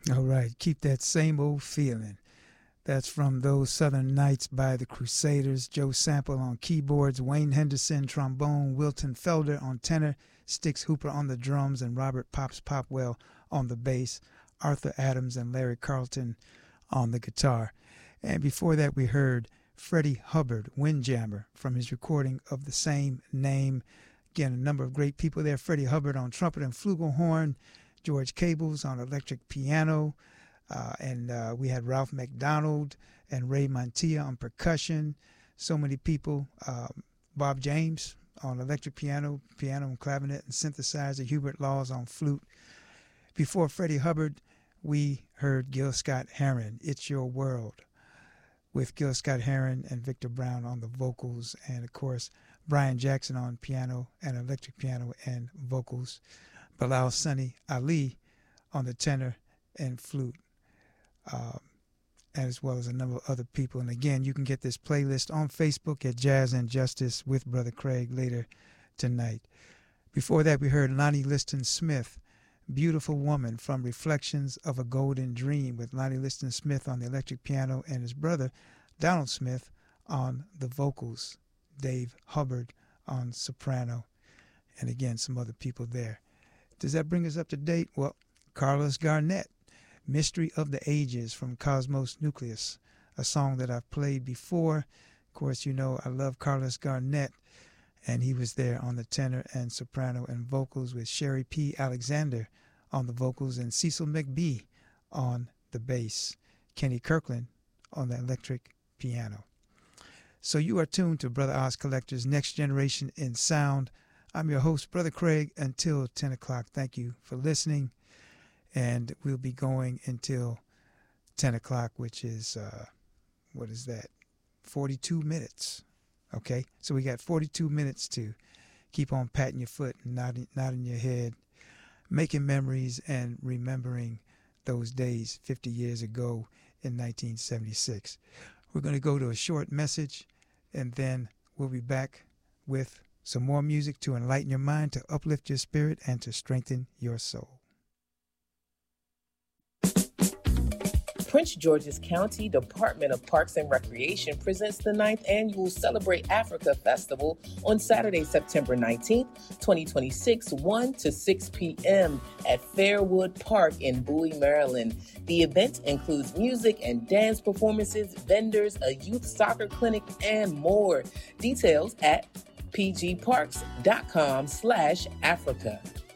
All right, keep that same old feeling. That's from Those Southern Nights by the Crusaders. Joe Sample on keyboards, Wayne Henderson trombone, Wilton Felder on tenor, Stix Hooper on the drums, and Robert Pops Popwell on the bass, Arthur Adams and Larry Carlton on the guitar. And before that we heard Freddie Hubbard, Windjammer, from his recording of the same name. Again, a number of great people there. Freddie Hubbard on trumpet and flugelhorn, George Cables on electric piano, and we had Ralph McDonald and Ray Montilla on percussion. So many people. Bob James on electric piano and clavinet and synthesizer. Hubert Laws on flute. Before Freddie Hubbard, we heard Gil Scott-Heron, It's Your World, with Gil Scott-Heron and Victor Brown on the vocals, and of course Brian Jackson on piano and electric piano and vocals, Bilal Sunny Ali on the tenor and flute, as well as a number of other people. And again, you can get this playlist on Facebook at Jazz and Justice with Brother Craig later tonight. Before that, we heard Lonnie Liston Smith, Beautiful Woman, from Reflections of a Golden Dream, with Lonnie Liston Smith on the electric piano and his brother Donald Smith on the vocals, Dave Hubbard on soprano, and again some other people there. Does that bring us up to date? Well, Carlos Garnett, Mystery of the Ages from Cosmos Nucleus, a song that I've played before. Of course, you know I love Carlos Garnett, and he was there on the tenor and soprano and vocals, with Sherry P. Alexander on the vocals and Cecil McBee on the bass, Kenny Kirkland on the electric piano. So you are tuned to Brother Oz Collector's Next Generation in Sound. I'm your host, Brother Craig, until 10 o'clock. Thank you for listening, and we'll be going until 10 o'clock, which is, 42 minutes. Okay, so we got 42 minutes to keep on patting your foot and nodding your head, making memories and remembering those days 50 years ago in 1976. We're going to go to a short message, and then we'll be back with some more music to enlighten your mind, to uplift your spirit, and to strengthen your soul. Prince George's County Department of Parks and Recreation presents the 9th Annual Celebrate Africa Festival on Saturday, September 19th, 2026, 1 to 6 p.m. at Fairwood Park in Bowie, Maryland. The event includes music and dance performances, vendors, a youth soccer clinic, and more. Details at pgparks.com/Africa.